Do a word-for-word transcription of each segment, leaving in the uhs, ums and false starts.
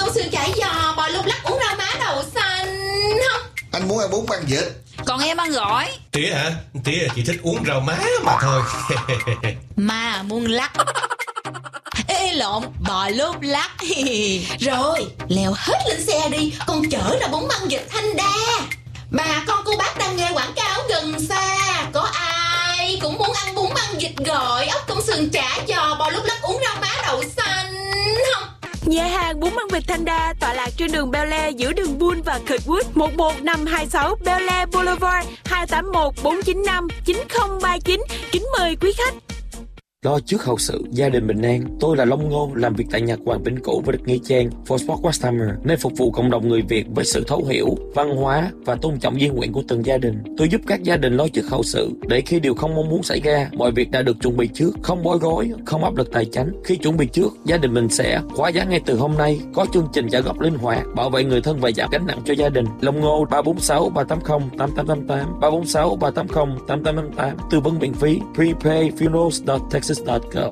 con sườn chả giò, bò lúc lắc, uống rau má đậu xanh không? Anh muốn ăn bún băng vịt. Còn em ăn gỏi. Tía hả? Tía chỉ thích uống rau má mà thôi. Mà muốn lắc. Ê lộn, bò lúc lắc. Rồi, leo hết lên xe đi, con chở ra bún băng vịt Thanh Đa. Bà con cô bác đang nghe quảng cáo gần xa. Có ai cũng muốn ăn bún băng vịt gỏi, ốc công sườn chả giò, bò lúc lắc, uống rau má đậu xanh không? Nhà hàng bún băng vịt Thanh Đa tọa lạc trên đường Bel Air giữa đường Bull và Kirkwood, một một năm hai sáu Bel Air Boulevard, hai tám một bốn chín năm chín không ba chín. Kính mời quý khách. Lo trước hậu sự, gia đình bình an. Tôi là Long Ngô, làm việc tại nhà Hoàng Vĩnh Cửu và Đức Nghĩa Trang, For Sport West Hammer, nên phục vụ cộng đồng người Việt với sự thấu hiểu, văn hóa và tôn trọng di nguyện của từng gia đình. Tôi giúp các gia đình lo trước hậu sự, để khi điều không mong muốn xảy ra, mọi việc đã được chuẩn bị trước, không bối rối, không áp lực tài chính. Khi chuẩn bị trước, gia đình mình sẽ khóa giá ngay từ hôm nay, có chương trình trả góp linh hoạt, bảo vệ người thân và giảm gánh nặng cho gia đình. Long Ngô ba bốn sáu ba tám không tám tám tám tám, ba bốn sáu ba tám không tám tám tám tám, tư vấn miễn phí. Prepay funerals dot texas dot gov.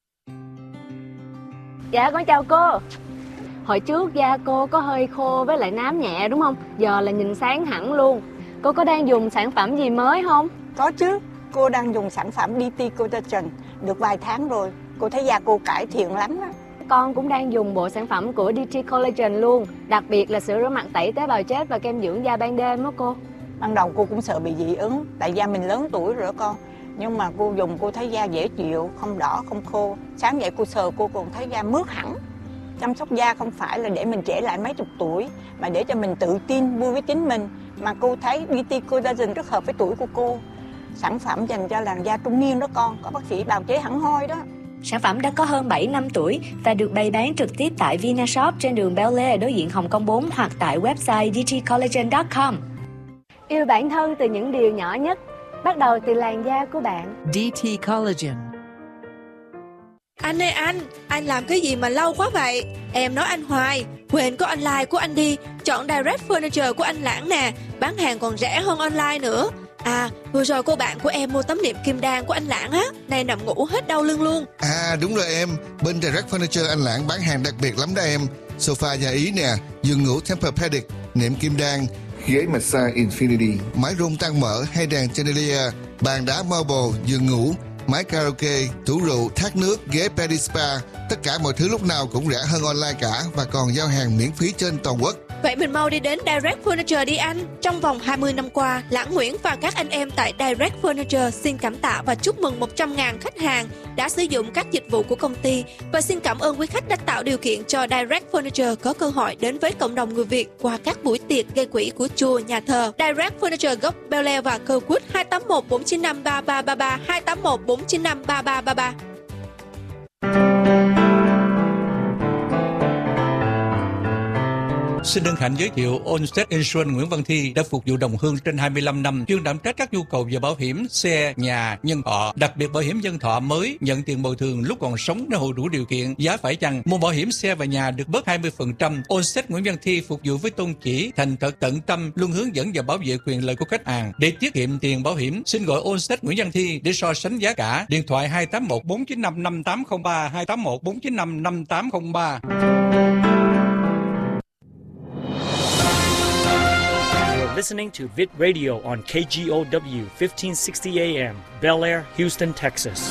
Dạ con chào cô. Hồi trước da cô có hơi khô với lại nám nhẹ đúng không? Giờ là nhìn sáng hẳn luôn. Cô có đang dùng sản phẩm gì mới không? Có chứ, cô đang dùng sản phẩm đê tê Collagen được vài tháng rồi. Cô thấy da cô cải thiện lắm đó. Con cũng đang dùng bộ sản phẩm của đê tê Collagen luôn. Đặc biệt là sữa rửa mặt tẩy tế bào chết và kem dưỡng da ban đêm đó cô. Ban đầu cô cũng sợ bị dị ứng, tại da mình lớn tuổi rồi con. Nhưng mà cô dùng cô thấy da dễ chịu, không đỏ, không khô. Sáng dậy cô sờ cô còn thấy da mướt hẳn. Chăm sóc da không phải là để mình trẻ lại mấy chục tuổi, mà để cho mình tự tin, vui với chính mình. Mà cô thấy đê tê Collagen rất hợp với tuổi của cô. Sản phẩm dành cho làn da trung niên đó con, có bác sĩ bào chế hẳn hoi đó. Sản phẩm đã có hơn bảy năm tuổi và được bày bán trực tiếp tại Vinashop trên đường Bel Air đối diện Hồng Kông bốn hoặc tại website d t collagen dot com. Yêu bản thân từ những điều nhỏ nhất, bắt đầu từ làn da của bạn. đê tê Collagen. Anh ơi anh, anh làm cái gì mà lâu quá vậy? Em nói anh hoài, quên có online của anh đi. Chọn Direct Furniture của anh Lãng nè, bán hàng còn rẻ hơn online nữa. À, vừa rồi cô bạn của em mua tấm nệm Kim Đan của anh Lãng á, này nằm ngủ hết đau lưng luôn. À đúng rồi em, bên Direct Furniture anh Lãng bán hàng đặc biệt lắm đó em. Sofa da Ý nè, giường ngủ Tempur-Pedic, nệm Kim Đan, ghế massage Infinity, máy rung tăng mỡ hay đèn chandelier, bàn đá marble, giường ngủ, máy karaoke, tủ rượu, thác nước, ghế Pedi Spa. Tất cả mọi thứ lúc nào cũng rẻ hơn online cả và còn giao hàng miễn phí trên toàn quốc. Vậy mình mau đi đến Direct Furniture đi anh. Trong vòng hai mươi năm qua, Lãng Nguyễn và các anh em tại Direct Furniture xin cảm tạ và chúc mừng một trăm nghìn khách hàng đã sử dụng các dịch vụ của công ty. Và xin cảm ơn quý khách đã tạo điều kiện cho Direct Furniture có cơ hội đến với cộng đồng người Việt qua các buổi tiệc gây quỹ của chùa, nhà thờ. Direct Furniture gốc Bel Air và Kirkwood hai tám một bốn chín năm ba ba ba ba, hai tám một bốn chín năm ba ba ba ba. Xin hân hạnh giới thiệu Allstate Insurance Nguyễn Văn Thi đã phục vụ đồng hương trên hai mươi lăm năm, chuyên đảm trách các nhu cầu về bảo hiểm xe, nhà, nhân thọ, đặc biệt bảo hiểm nhân thọ mới nhận tiền bồi thường lúc còn sống nếu hộ đủ điều kiện, giá phải chăng. Mua bảo hiểm xe và nhà được bớt hai mươi phần trăm. Allstate Nguyễn Văn Thi phục vụ với tôn chỉ thành thật tận tâm, luôn hướng dẫn và bảo vệ quyền lợi của khách hàng. Để tiết kiệm tiền bảo hiểm, xin gọi Allstate Nguyễn Văn Thi để so sánh giá cả. Điện thoại hai tám một bốn chín năm năm tám không ba, hai tám một bốn chín năm năm tám không ba. Listening to Vid Radio on K G O W fifteen sixty A M, Bel Air, Houston, Texas.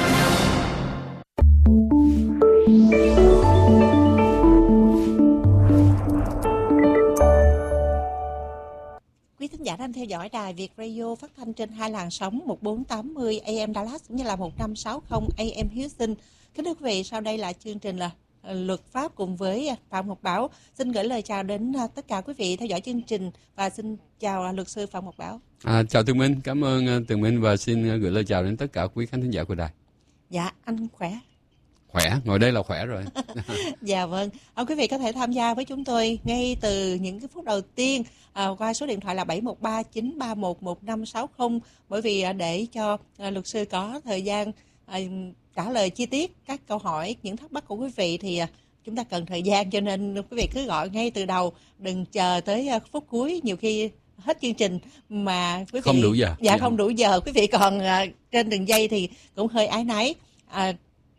Quý thính giả đang theo dõi đài Việt Radio phát thanh trên hai làn sóng một bốn tám mươi A M Dallas cũng như là một năm sáu mươi A M Houston. Kính thưa quý vị, sau đây là chương trình là Luật pháp cùng với Phạm Ngọc Bảo. Xin gửi lời chào đến tất cả quý vị theo dõi chương trình và xin chào luật sư Phạm Ngọc Bảo. À, chào Tường Minh, cảm ơn Tường Minh và xin gửi lời chào đến tất cả quý khán thính giả của đài. Dạ, anh khỏe. Khỏe, ngồi đây là khỏe rồi. Dạ vâng, à, quý vị có thể tham gia với chúng tôi ngay từ những cái phút đầu tiên à, qua số điện thoại là bảy một ba chín ba một một năm sáu không, bởi vì à, để cho à, luật sư có thời gian à, trả lời chi tiết các câu hỏi, những thắc mắc của quý vị thì à, chúng ta cần thời gian, cho nên quý vị cứ gọi ngay từ đầu, đừng chờ tới à, phút cuối, nhiều khi hết chương trình mà quý vị không đủ giờ. Dạ không đủ giờ, quý vị còn à, trên đường dây thì cũng hơi áy náy. À,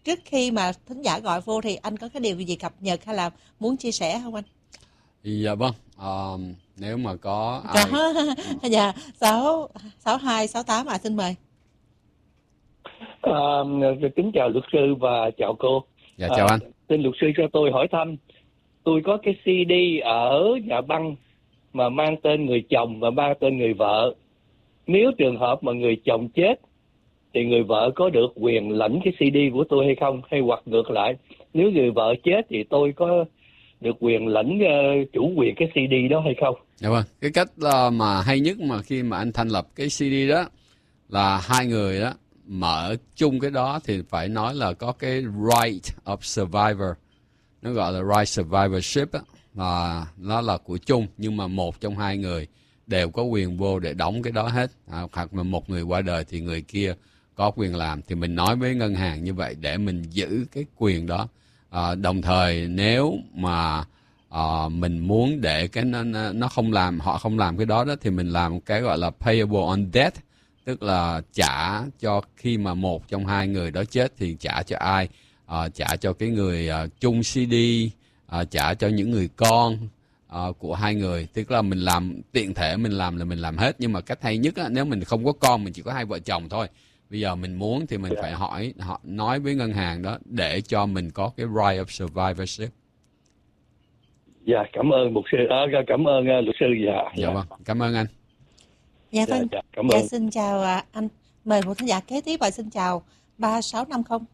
trước khi mà thính giả gọi vô thì anh có cái điều gì cập nhật hay là muốn chia sẻ không anh? Dạ vâng, uh, nếu mà có ai... Dạ, sáu sáu hai sáu tám à, xin mời. À, kính chào luật sư và chào cô. Dạ chào anh. À, xin luật sư cho tôi hỏi thăm. Tôi có cái xê đê ở nhà băng mà mang tên người chồng và mang tên người vợ. Nếu trường hợp mà người chồng chết thì người vợ có được quyền lãnh cái xê đê của tôi hay không? Hay hoặc ngược lại, nếu người vợ chết thì tôi có được quyền lãnh uh, chủ quyền cái xê đê đó hay không? Dạ vâng, cái cách uh, mà hay nhất mà khi mà anh thành lập cái xê đê đó là hai người đó mở chung cái đó thì phải nói là có cái right of survivor, nó gọi là right survivorship á, là nó là của chung nhưng mà một trong hai người đều có quyền vô để đóng cái đó hết, à, hoặc là một người qua đời thì người kia có quyền làm, thì mình nói với ngân hàng như vậy để mình giữ cái quyền đó. À, đồng thời nếu mà à, mình muốn để cái nó, nó không làm, họ không làm cái đó đó thì mình làm cái gọi là payable on death, tức là trả cho khi mà một trong hai người đó chết thì trả cho ai, à, trả cho cái người à, chung xê đê, à, trả cho những người con à, của hai người, tức là mình làm tiện thể mình làm là mình làm hết. Nhưng mà cách hay nhất á, nếu mình không có con, mình chỉ có hai vợ chồng thôi, bây giờ mình muốn thì mình phải hỏi họ, nói với ngân hàng đó để cho mình có cái right of survivorship. Dạ cảm ơn luật sư, à, cảm ơn uh, luật sư. Dạ, dạ vâng, cảm ơn anh. Dạ vâng, dạ, cảm dạ, ơn. xin chào à, anh. Mời một thính giả kế tiếp và xin chào ba sáu năm không.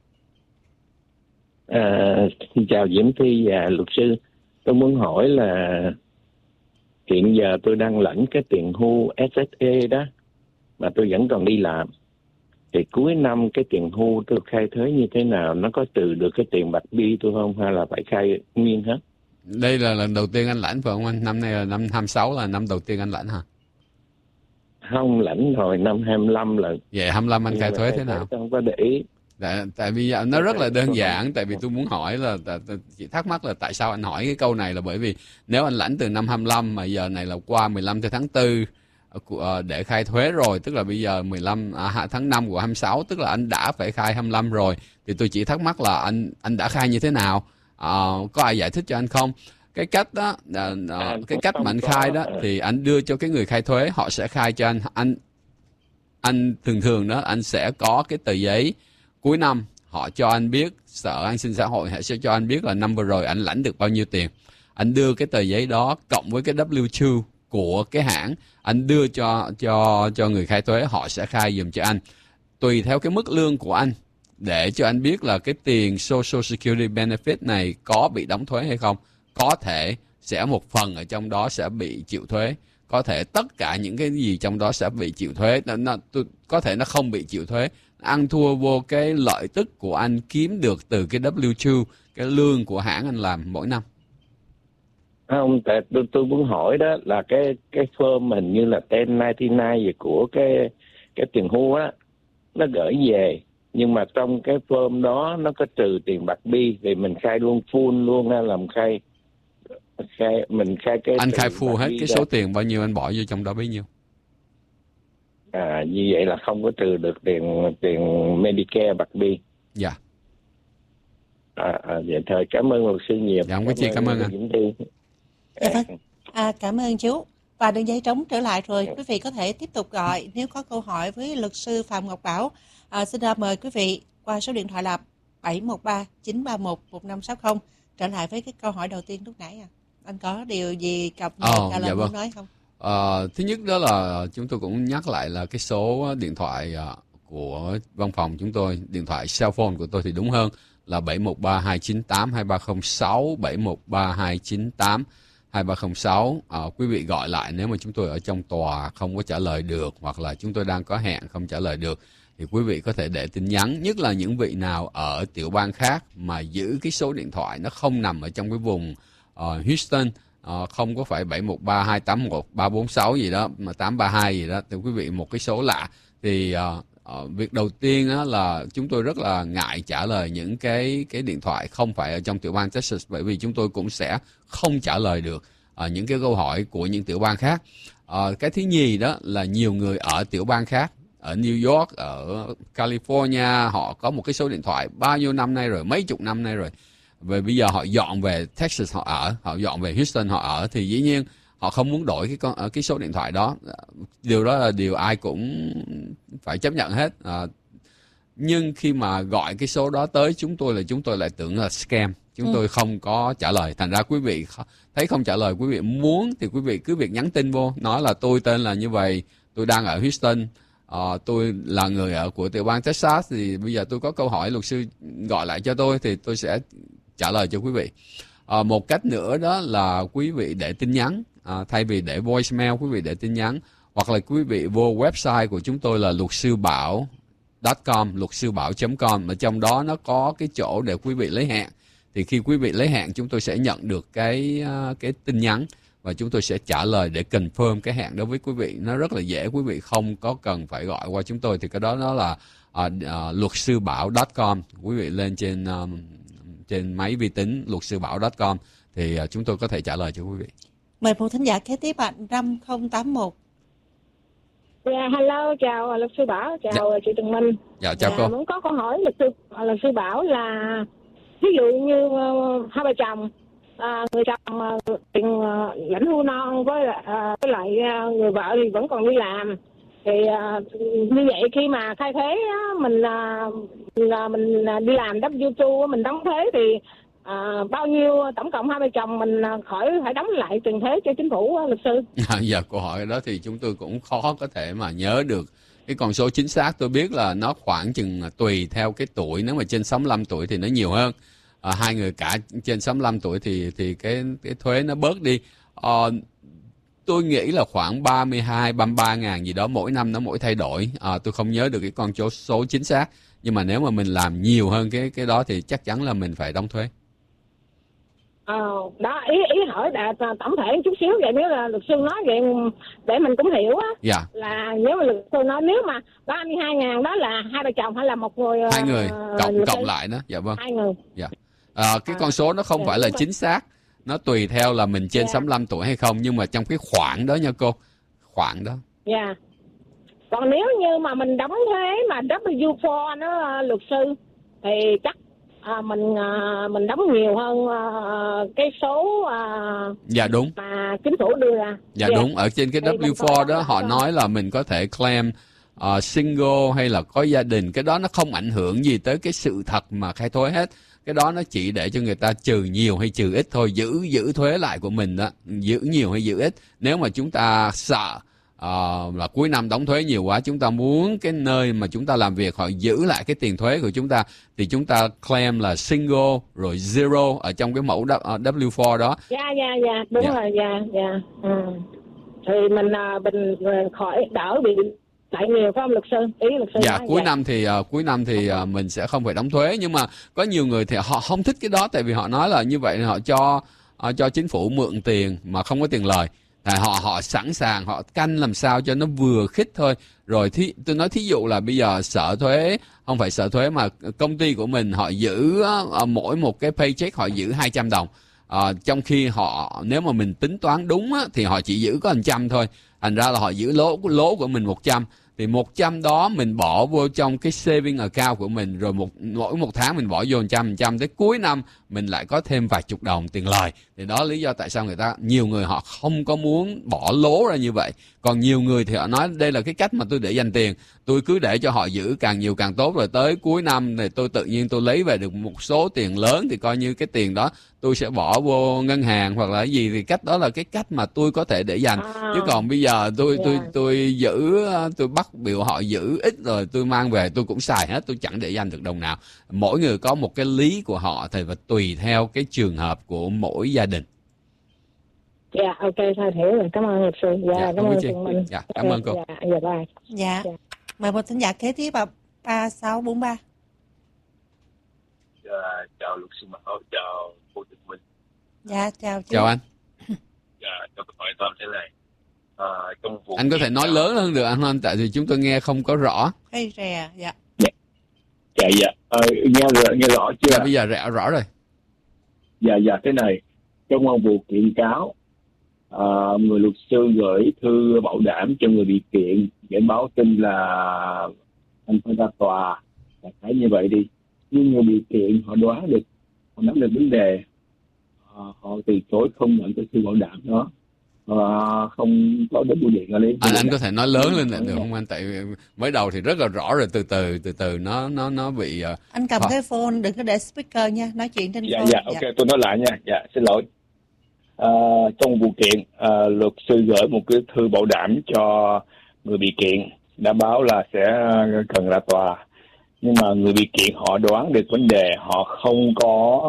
À, xin chào Diễm Thi và luật sư. Tôi muốn hỏi là hiện giờ tôi đang lãnh cái tiền hưu ét ét e đó mà tôi vẫn còn đi làm. Thì cuối năm cái tiền hưu tôi khai thuế như thế nào? Nó có trừ được cái tiền bạc bi tôi không hay là phải khai nguyên hết? Đây là lần đầu tiên anh lãnh phải không anh? Năm nay là năm hai mươi sáu là năm đầu tiên anh lãnh hả? Không, lãnh rồi năm hai mươi lăm lần. Vậy hai mươi lăm anh khai thuế thế nào? Không có để ý. Tại, tại vì nó rất là đơn giản, tại vì tôi muốn hỏi là chỉ thắc mắc là tại sao anh hỏi cái câu này, là bởi vì nếu anh lãnh từ năm hai mươi lăm mà giờ này là qua mười lăm tháng tư để khai thuế rồi, tức là bây giờ mười lăm à, tháng năm của hai mươi sáu, tức là anh đã phải khai hai mươi lăm rồi, thì tôi chỉ thắc mắc là anh anh đã khai như thế nào, à, có ai giải thích cho anh không? Cái cách đó, à, à, cái cách mà anh khai đó thì anh đưa cho cái người khai thuế, họ sẽ khai cho anh. Anh anh thường thường đó anh sẽ có cái tờ giấy cuối năm, họ cho anh biết, Sở An sinh xã hội họ sẽ cho anh biết là năm vừa rồi anh lãnh được bao nhiêu tiền. Anh đưa cái tờ giấy đó cộng với cái W hai của cái hãng, anh đưa cho cho cho người khai thuế, họ sẽ khai giùm cho anh tùy theo cái mức lương của anh, để cho anh biết là cái tiền Social Security Benefit này có bị đóng thuế hay không. Có thể sẽ một phần ở trong đó sẽ bị chịu thuế, có thể tất cả những cái gì trong đó sẽ bị chịu thuế, nó, nó, có thể nó không bị chịu thuế. Ăn thua vô cái lợi tức của anh kiếm được từ cái W hai, cái lương của hãng anh làm mỗi năm. Không, tại tôi, tôi muốn hỏi đó là cái cái form hình như là ten ninety-nine gì của cái cái tiền hưu á, nó gửi về, nhưng mà trong cái form đó nó có trừ tiền bạc bi, thì mình khai luôn full luôn hay làm khai khai mình khai cái anh khai full hết cái số tiền bao nhiêu anh bỏ vô trong đó bấy nhiêu. À, như vậy là không có trừ được tiền tiền Medicare bạc bi. Dạ. À, à vậy thôi, cảm ơn luật sư nhiều. Dạ không có chi, cảm ơn anh. Dạ vâng, à, cảm ơn chú. Và đường dây trống trở lại rồi, quý vị có thể tiếp tục gọi nếu có câu hỏi với luật sư Phạm Ngọc Bảo. À, xin mời quý vị qua số điện thoại là bảy một ba chín ba một một năm sáu không. Trở lại với cái câu hỏi đầu tiên lúc nãy à. Anh có điều gì cập nhật oh, hay là dạ muốn vâng. nói không? À, thứ nhất đó là chúng tôi cũng nhắc lại là cái số điện thoại của văn phòng chúng tôi, điện thoại cell phone của tôi thì đúng hơn là bảy một ba hai chín tám hai ba không sáu, bảy một ba hai chín tám hai ba không sáu. À, quý vị gọi lại nếu mà chúng tôi ở trong tòa không có trả lời được, hoặc là chúng tôi đang có hẹn không trả lời được, thì quý vị có thể để tin nhắn, nhất là những vị nào ở tiểu bang khác mà giữ cái số điện thoại nó không nằm ở trong cái vùng uh, Houston, uh, không có phải bảy một ba hai tám một ba bốn sáu gì đó, mà tám ba hai gì đó, thì quý vị một cái số lạ. Thì uh, uh, việc đầu tiên đó là chúng tôi rất là ngại trả lời những cái cái điện thoại không phải ở trong tiểu bang Texas, bởi vì chúng tôi cũng sẽ không trả lời được uh, những cái câu hỏi của những tiểu bang khác. Uh, cái thứ nhì đó là nhiều người ở tiểu bang khác ở New York, ở California, họ có một cái số điện thoại bao nhiêu năm nay rồi, mấy chục năm nay rồi. Và bây giờ họ dọn về Texas họ ở, họ dọn về Houston họ ở, thì dĩ nhiên họ không muốn đổi cái con cái số điện thoại đó. Điều đó là điều ai cũng phải chấp nhận hết. À, nhưng khi mà gọi cái số đó tới chúng tôi là chúng tôi lại tưởng là scam. Chúng ừ. tôi không có trả lời. Thành ra quý vị thấy không trả lời, quý vị muốn thì quý vị cứ việc nhắn tin vô, nói là tôi tên là như vậy, tôi đang ở Houston, à, tôi là người ở của tiểu bang Texas, thì bây giờ tôi có câu hỏi luật sư gọi lại cho tôi thì tôi sẽ trả lời cho quý vị. À, một cách nữa đó là quý vị để tin nhắn, à, thay vì để voicemail, quý vị để tin nhắn, hoặc là quý vị vô website của chúng tôi là luật sư bảo chấm com, luật sư bảo chấm com, mà trong đó nó có cái chỗ để quý vị lấy hẹn. Thì khi quý vị lấy hẹn, chúng tôi sẽ nhận được cái cái tin nhắn và chúng tôi sẽ trả lời để confirm cái hẹn đối với quý vị. Nó rất là dễ, quý vị không có cần phải gọi qua chúng tôi. Thì cái đó nó là uh, uh, luật sư bảo chấm com. Quý vị lên trên um, trên máy vi tính luật sư bảo chấm com thì uh, chúng tôi có thể trả lời cho quý vị. Mời một thính giả kế tiếp bạn năm không tám một. Dạ, hello, chào luật sư Bảo, chào dạ. chị Tường Minh. Dạ, chào dạ, cô. Muốn có câu hỏi luật sư luật sư Bảo là ví dụ như uh, hai vợ chồng, uh, người chồng uh, tiền uh, lãnh hưu non với uh, với lại uh, người vợ thì vẫn còn đi làm, thì uh, như vậy khi mà khai thuế uh, mình uh, mình đi làm W hai mình đóng thuế thì À, bao nhiêu tổng cộng hai vợ chồng mình khỏi phải đóng lại tiền thuế cho chính phủ luật sư? À, giờ câu hỏi đó thì chúng tôi cũng khó có thể mà nhớ được cái con số chính xác. Tôi biết là nó khoảng chừng tùy theo cái tuổi, nếu mà trên sáu mươi lăm tuổi thì nó nhiều hơn. À, hai người cả trên sáu mươi lăm tuổi thì thì cái cái thuế nó bớt đi. À, tôi nghĩ là khoảng ba mươi hai, ba mươi ba ngàn gì đó mỗi năm, nó mỗi thay đổi. À, tôi không nhớ được cái con số, số chính xác. Nhưng mà nếu mà mình làm nhiều hơn cái cái đó thì chắc chắn là mình phải đóng thuế. Ờ, đó, ý ý hỏi đã, tổng thể chút xíu vậy, nếu là luật sư nói vậy để mình cũng hiểu á. Dạ. Là nếu mà luật sư nói nếu mà ba mươi hai ngàn đó là hai vợ chồng hay là một người? Hai người, uh, cộng cộng lại đó. Dạ vâng. Hai người. Dạ. À, cái con số nó không dạ, phải là chính xác. Nó tùy theo là mình trên dạ. sáu mươi lăm tuổi hay không, nhưng mà trong cái khoản đó nha cô. Khoản đó. Dạ. Còn nếu như mà mình đóng thuế mà W bốn nó luật sư thì chắc À, mình à, mình đóng nhiều hơn à, cái số à, dạ đúng mà chính phủ đưa ra. Dạ yeah. đúng, ở trên cái W bốn đó họ nói là mình có thể claim uh, single hay là có gia đình. Cái đó nó không ảnh hưởng gì tới cái sự thật mà khai thuế hết. Cái đó nó chỉ để cho người ta trừ nhiều hay trừ ít thôi, giữ giữ thuế lại của mình đó, giữ nhiều hay giữ ít. Nếu mà chúng ta sợ Uh, là cuối năm đóng thuế nhiều quá, chúng ta muốn cái nơi mà chúng ta làm việc họ giữ lại cái tiền thuế của chúng ta, thì chúng ta claim là single rồi zero ở trong cái mẫu W bốn đó. Dạ dạ dạ đúng yeah. rồi, dạ dạ. Ừ. Thì mình mình khỏi đỡ bị lại nhiều phải không luật sư? Ý luật sư dạ nói cuối vậy. năm thì uh, cuối năm thì uh, mình sẽ không phải đóng thuế, nhưng mà có nhiều người thì họ không thích cái đó, tại vì họ nói là như vậy họ cho uh, cho chính phủ mượn tiền mà không có tiền lời. Tại họ họ sẵn sàng, họ canh làm sao cho nó vừa khích thôi. Rồi thí, tôi nói thí dụ là bây giờ sợ thuế, không phải sợ thuế mà công ty của mình họ giữ uh, mỗi một cái paycheck họ giữ hai trăm đồng. Uh, trong khi họ nếu mà mình tính toán đúng á, thì họ chỉ giữ có một trăm thôi. Thành ra là họ giữ lỗ lỗ của mình một trăm. Thì một trăm đó mình bỏ vô trong cái saving account của mình, rồi một mỗi một tháng mình bỏ vô một trăm, một trăm tới cuối năm mình lại có thêm vài chục đồng tiền lời. Thì đó lý do tại sao người ta nhiều người họ không có muốn bỏ lỗ ra như vậy. Còn nhiều người thì họ nói đây là cái cách mà tôi để dành tiền, tôi cứ để cho họ giữ càng nhiều càng tốt, rồi tới cuối năm thì tôi tự nhiên tôi lấy về được một số tiền lớn, thì coi như cái tiền đó tôi sẽ bỏ vô ngân hàng hoặc là cái gì. Thì cách đó là cái cách mà tôi có thể để dành. À, chứ còn bây giờ tôi yeah. tôi tôi giữ tôi bắt biểu họ giữ ít rồi tôi mang về tôi cũng xài hết, tôi chẳng để dành được đồng nào. Mỗi người có một cái lý của họ thì và tùy theo cái trường hợp của mỗi gia đình. Dạ, yeah, ok, thôi hiểu rồi. Cảm ơn luật sư. Dạ, yeah, cảm ơn chị. Dạ, cảm ơn cô. Dạ, dạ, bye. Dạ. dạ. Mời một thính giả kế tiếp vào ba sáu bốn ba. Dạ, chào luật sư Mão, chào cô Tường Minh. Dạ, chào chị. Chào anh. Dạ, cho tôi hỏi thăm thế này. À, trong vụ anh có thể nói lớn hơn được anh không? Tại vì chúng tôi nghe không có rõ. Hay rè, dạ. Dạ, dạ, dạ. À, nghe, nghe rõ chưa? Dạ, bây giờ rõ, rõ rồi. Dạ, dạ, thế này. Trong vụ kiện cáo à, người luật sư gửi thư bảo đảm cho người bị kiện để báo tin là anh phải ra tòa, là phải như vậy đi. Nhưng người bị kiện họ đoán được, họ nắm được vấn đề, à, họ từ chối không nhận cái thư bảo đảm đó, và không có đến bưu điện lên. Anh anh có thể nói lớn lên lại được không anh? Tại mới đầu thì rất là rõ rồi, từ từ từ từ nó nó nó bị. Uh, anh cầm họ... cái phone, đừng có để speaker nha, nói chuyện trên dạ, phone. Dạ, ok, dạ. Tôi nói lại nha. Dạ, xin lỗi. À, trong vụ kiện, à, luật sư gửi một cái thư bảo đảm cho người bị kiện, đảm bảo là sẽ cần ra tòa. Nhưng mà người bị kiện họ đoán được vấn đề, họ không có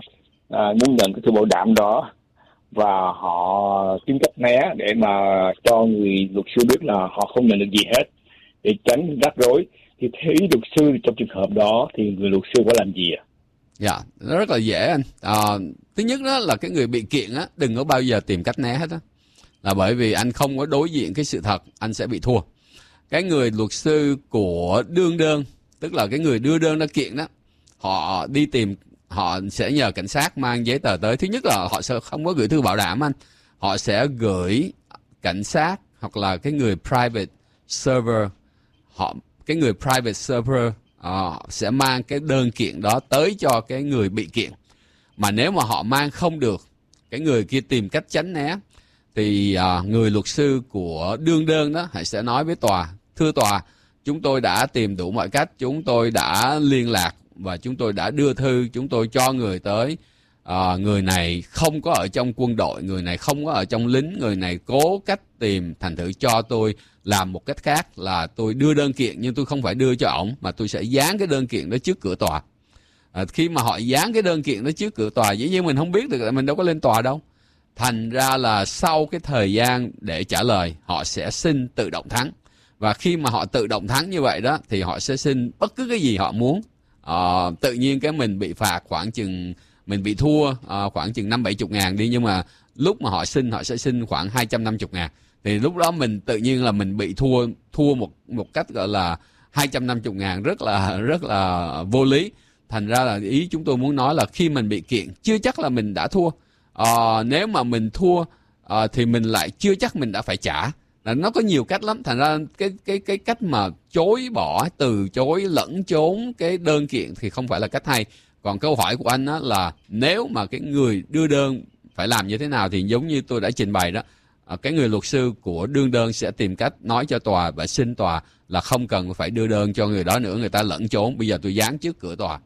à, muốn nhận cái thư bảo đảm đó, và họ tìm cách né để mà cho người luật sư biết là họ không nhận được gì hết, để tránh rắc rối. Thì theo ý luật sư, trong trường hợp đó thì người luật sư có làm gì ạ? Dạ, nó rất là dễ anh. À, thứ nhất đó là cái người bị kiện á, đừng có bao giờ tìm cách né hết á. Là bởi vì anh không có đối diện cái sự thật, anh sẽ bị thua. Cái người luật sư của đương đơn, tức là cái người đưa đơn ra kiện đó, họ đi tìm, họ sẽ nhờ cảnh sát mang giấy tờ tới. Thứ nhất là họ sẽ không có gửi thư bảo đảm anh. Họ sẽ gửi cảnh sát hoặc là cái người private server, họ cái người private server họ sẽ mang cái đơn kiện đó tới cho cái người bị kiện. Mà nếu mà họ mang không được, cái người kia tìm cách tránh né, thì uh, người luật sư của đương đơn đó họ sẽ nói với tòa: thưa tòa, chúng tôi đã tìm đủ mọi cách, chúng tôi đã liên lạc và chúng tôi đã đưa thư, chúng tôi cho người tới. À, người này không có ở trong quân đội, người này không có ở trong lính, người này cố cách tìm, thành thử cho tôi làm một cách khác là tôi đưa đơn kiện, nhưng tôi không phải đưa cho ổng, mà tôi sẽ dán cái đơn kiện đó trước cửa tòa. À, khi mà họ dán cái đơn kiện đó trước cửa tòa, dĩ nhiên mình không biết được, mình đâu có lên tòa đâu. Thành ra là sau cái thời gian để trả lời, họ sẽ xin tự động thắng. Và khi mà họ tự động thắng như vậy đó, thì họ sẽ xin bất cứ cái gì họ muốn. À, tự nhiên cái mình bị phạt khoảng chừng, mình bị thua à, khoảng chừng năm bảy chục ngàn đi, nhưng mà lúc mà họ xin, họ sẽ xin khoảng hai trăm năm mươi ngàn. Thì lúc đó mình tự nhiên là mình bị thua thua một một cách gọi là hai trăm năm mươi ngàn, rất là rất là vô lý. Thành ra là ý chúng tôi muốn nói là khi mình bị kiện, chưa chắc là mình đã thua. À, nếu mà mình thua à, thì mình lại chưa chắc mình đã phải trả. Nó có nhiều cách lắm. Thành ra cái cái cái cách mà chối bỏ, từ chối, lẫn trốn cái đơn kiện thì không phải là cách hay. Còn câu hỏi của anh á là nếu mà cái người đưa đơn phải làm như thế nào, thì giống như tôi đã trình bày đó, cái người luật sư của đương đơn sẽ tìm cách nói cho tòa và xin tòa là không cần phải đưa đơn cho người đó nữa, người ta lẫn trốn, bây giờ tôi dán trước cửa tòa.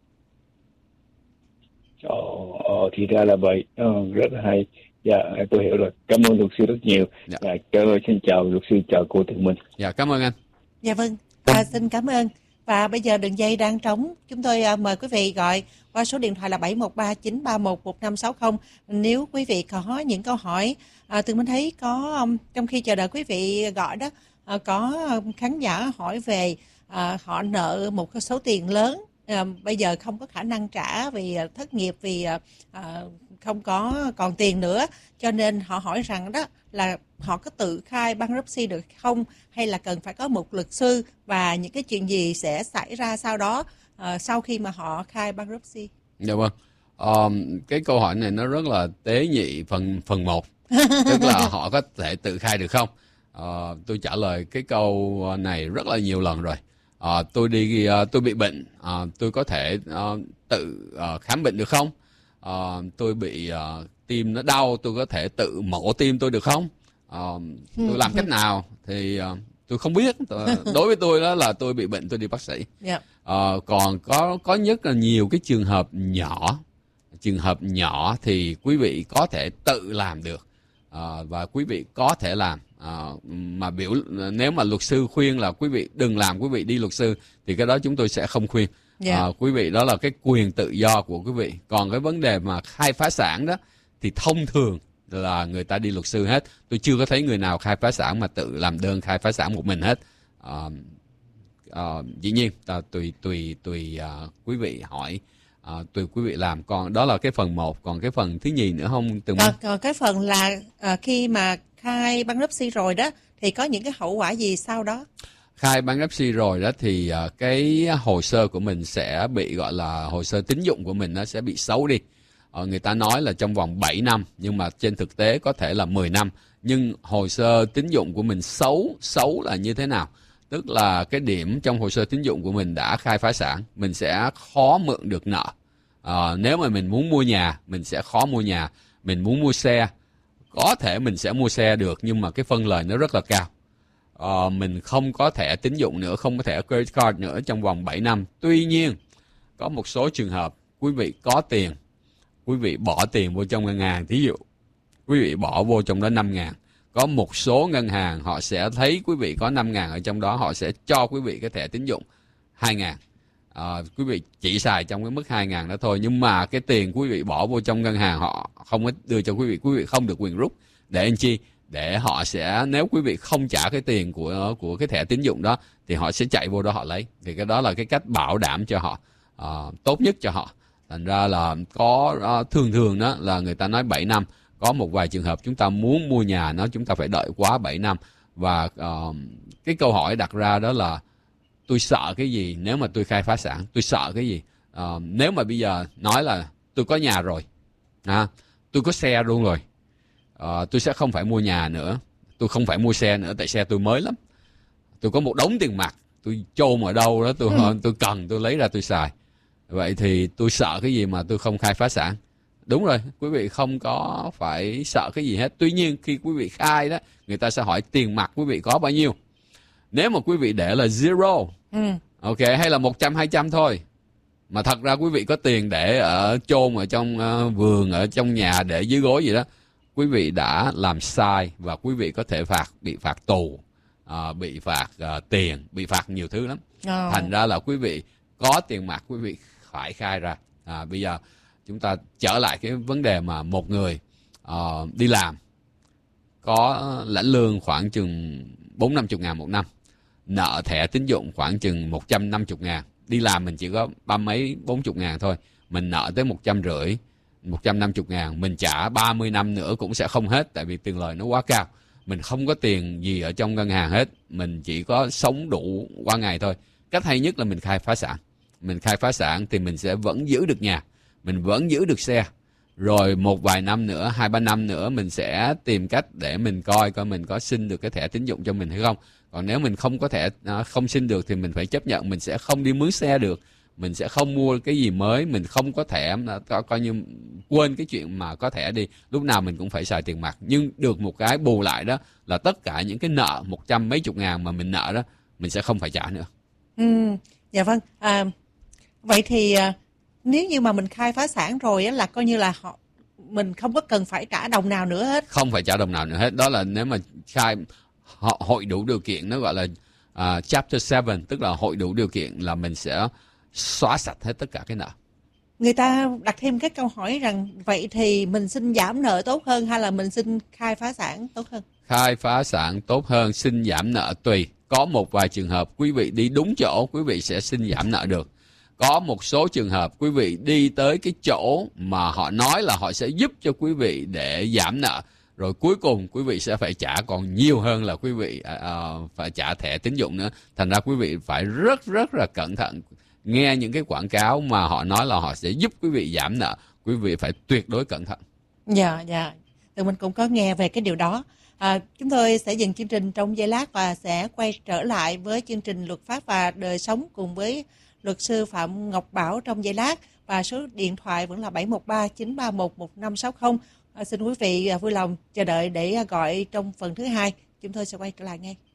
Ồ, thì ra là vậy. Ờ, rất là hay. Dạ, tôi hiểu rồi. Cảm ơn luật sư rất nhiều. Dạ. Dạ, xin chào luật sư, chào cô Thượng Minh. Dạ, cảm ơn anh. Dạ vâng, à, xin cảm ơn. Và bây giờ đường dây đang trống. Chúng tôi uh, mời quý vị gọi qua số điện thoại là bảy một ba chín ba một một năm sáu không. Nếu quý vị có những câu hỏi, à, Tường Minh thấy có, um, trong khi chờ đợi quý vị gọi đó, uh, có um, khán giả hỏi về uh, họ nợ một cái số tiền lớn. À, bây giờ không có khả năng trả vì uh, thất nghiệp, vì uh, uh, không có còn tiền nữa, cho nên họ hỏi rằng đó là họ có tự khai bankruptcy được không, hay là cần phải có một luật sư, và những cái chuyện gì sẽ xảy ra sau đó uh, sau khi mà họ khai bankruptcy. Dạ vâng. Um, cái câu hỏi này nó rất là tế nhị phần phần một, tức là họ có thể tự khai được không. Uh, tôi trả lời cái câu này rất là nhiều lần rồi. Uh, tôi đi uh, tôi bị bệnh, uh, tôi có thể uh, tự uh, khám bệnh được không? Uh, tôi bị uh, tim nó đau, tôi có thể tự mổ tim tôi được không? Uh, tôi làm cách nào thì uh, tôi không biết. Đối với tôi đó là tôi bị bệnh, tôi đi bác sĩ. Yeah. Uh, còn có có rất là nhiều cái trường hợp nhỏ, trường hợp nhỏ thì quý vị có thể tự làm được, uh, và quý vị có thể làm. Uh, mà biểu nếu mà luật sư khuyên là quý vị đừng làm, quý vị đi luật sư, thì cái đó chúng tôi sẽ không khuyên. Yeah. À, quý vị, đó là cái quyền tự do của quý vị. Còn cái vấn đề mà khai phá sản đó thì thông thường là người ta đi luật sư hết. Tôi chưa có thấy người nào khai phá sản mà tự làm đơn khai phá sản một mình hết. À, à, dĩ nhiên à, tùy tùy tùy à, quý vị hỏi, à, tùy quý vị làm. Còn đó là cái phần một. Còn cái phần thứ nhì nữa không? Từng còn, còn cái phần là à, khi mà khai bankruptcy rồi đó thì có những cái hậu quả gì sau đó? Khai bankruptcy rồi đó thì uh, cái hồ sơ của mình sẽ bị, gọi là hồ sơ tín dụng của mình nó sẽ bị xấu đi. Ờ, người ta nói là trong vòng bảy năm, nhưng mà trên thực tế có thể là mười năm. Nhưng hồ sơ tín dụng của mình xấu, xấu là như thế nào? Tức là cái điểm trong hồ sơ tín dụng của mình đã khai phá sản, mình sẽ khó mượn được nợ. À, nếu mà mình muốn mua nhà, mình sẽ khó mua nhà. Mình muốn mua xe, có thể mình sẽ mua xe được, nhưng mà cái phân lời nó rất là cao. À, mình không có thẻ tín dụng nữa, không có thẻ credit card nữa trong vòng bảy năm. Tuy nhiên, có một số trường hợp quý vị có tiền, quý vị bỏ tiền vô trong ngân hàng. Thí dụ, quý vị bỏ vô trong đó năm ngàn. Có một số ngân hàng họ sẽ thấy quý vị có năm ngàn ở trong đó, họ sẽ cho quý vị cái thẻ tín dụng hai ngàn. À, quý vị chỉ xài trong cái mức hai ngàn đó thôi. Nhưng mà cái tiền quý vị bỏ vô trong ngân hàng họ không có đưa cho quý vị. Quý vị không được quyền rút. Để anh chi? Để họ sẽ, nếu quý vị không trả cái tiền của của cái thẻ tín dụng đó, thì họ sẽ chạy vô đó họ lấy. Thì cái đó là cái cách bảo đảm cho họ, uh, tốt nhất cho họ. Thành ra là có uh, thường thường đó là người ta nói bảy năm. Có một vài trường hợp chúng ta muốn mua nhà nó, chúng ta phải đợi quá bảy năm. Và uh, cái câu hỏi đặt ra đó là tôi sợ cái gì nếu mà tôi khai phá sản? Tôi sợ cái gì? Uh, nếu mà bây giờ nói là tôi có nhà rồi, à, tôi có xe luôn rồi, uh, tôi sẽ không phải mua nhà nữa, tôi không phải mua xe nữa, tại xe tôi mới lắm. Tôi có một đống tiền mặt, tôi chôn ở đâu đó, tôi ừ. tôi cần tôi lấy ra tôi xài. Vậy thì tôi sợ cái gì mà tôi không khai phá sản? Đúng rồi, quý vị không có phải sợ cái gì hết. Tuy nhiên khi quý vị khai đó, người ta sẽ hỏi tiền mặt quý vị có bao nhiêu. Nếu mà quý vị để là zero, ừ. ok, hay là một trăm, hai trăm thôi, mà thật ra quý vị có tiền để ở chôn ở trong uh, vườn, ở trong nhà, để dưới gối gì đó, quý vị đã làm sai và quý vị có thể phạt, bị phạt tù, uh, bị phạt uh, tiền, bị phạt nhiều thứ lắm. Oh. Thành ra là quý vị có tiền mặt quý vị phải khai ra. À, bây giờ chúng ta trở lại cái vấn đề mà một người uh, đi làm có lãnh lương khoảng chừng bốn năm chục ngàn một năm, nợ thẻ tín dụng khoảng chừng một trăm năm mươi ngàn. Đi làm mình chỉ có ba mấy bốn chục ngàn thôi, mình nợ tới một trăm rưỡi, một trăm năm mươi ngàn, mình trả ba mươi năm nữa cũng sẽ không hết, tại vì tiền lời nó quá cao. Mình không có tiền gì ở trong ngân hàng hết, mình chỉ có sống đủ qua ngày thôi. Cách hay nhất là mình khai phá sản. Mình khai phá sản thì mình sẽ vẫn giữ được nhà, mình vẫn giữ được xe. Rồi một vài năm nữa, hai ba năm nữa, mình sẽ tìm cách để mình coi coi mình có xin được cái thẻ tín dụng cho mình hay không. Còn nếu mình không có thẻ, không xin được thì mình phải chấp nhận mình sẽ không đi mướn xe được, mình sẽ không mua cái gì mới, mình không có thẻ, coi như quên cái chuyện mà có thẻ đi. Lúc nào mình cũng phải xài tiền mặt. Nhưng được một cái bù lại đó là tất cả những cái nợ một trăm mấy chục ngàn mà mình nợ đó, mình sẽ không phải trả nữa. Ừ, dạ vâng. À, vậy thì nếu như mà mình khai phá sản rồi á, là coi như là họ mình không có cần phải trả đồng nào nữa hết. Không phải trả đồng nào nữa hết. Đó là nếu mà khai họ hội đủ điều kiện, nó gọi là uh, Chapter bảy, tức là hội đủ điều kiện là mình sẽ xóa sạch hết tất cả cái nợ. Người ta đặt thêm cái câu hỏi rằng vậy thì mình xin giảm nợ tốt hơn hay là mình xin khai phá sản tốt hơn? Khai phá sản tốt hơn, xin giảm nợ tùy. Có một vài trường hợp quý vị đi đúng chỗ, quý vị sẽ xin giảm nợ được. Có một số trường hợp quý vị đi tới cái chỗ mà họ nói là họ sẽ giúp cho quý vị để giảm nợ, rồi cuối cùng quý vị sẽ phải trả còn nhiều hơn là quý vị uh, phải trả thẻ tín dụng nữa. Thành ra quý vị phải rất rất là cẩn thận. Nghe những cái quảng cáo mà họ nói là họ sẽ giúp quý vị giảm nợ, quý vị phải tuyệt đối cẩn thận. Dạ, dạ. Tụi mình cũng có nghe về cái điều đó. À, chúng tôi sẽ dừng chương trình trong giây lát và sẽ quay trở lại với chương trình Luật pháp và đời sống cùng với luật sư Phạm Ngọc Bảo trong giây lát. Và số điện thoại vẫn là bảy một ba chín ba một một năm sáu không. À, xin quý vị vui lòng chờ đợi để gọi trong phần thứ hai. Chúng tôi sẽ quay trở lại ngay.